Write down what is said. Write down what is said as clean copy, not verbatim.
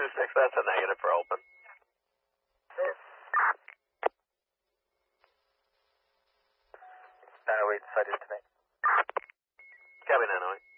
6, that's a negative for open. Wait, decided to make. Copy 908.